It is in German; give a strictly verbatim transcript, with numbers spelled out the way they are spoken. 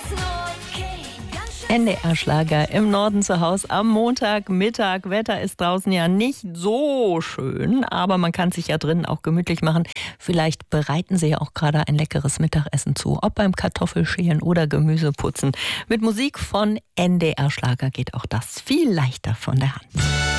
N D R-Schlager im Norden zu Hause am Montagmittag. Wetter ist draußen ja nicht so schön, aber man kann sich ja drinnen auch gemütlich machen. Vielleicht bereiten Sie ja auch gerade ein leckeres Mittagessen zu, ob beim Kartoffelschälen oder Gemüseputzen. Mit Musik von N D R-Schlager geht auch das viel leichter von der Hand.